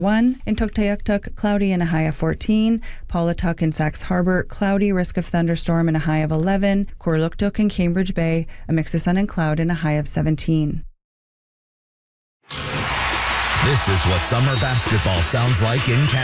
1. In Tuktoyaktuk, cloudy and a high of 14. Paulatuk and Sachs Harbor, cloudy, risk of thunderstorm and a high of 11. Korluktuk and Cambridge Bay, a mix of sun and cloud and a high of 17. This is what summer basketball sounds like in Canada.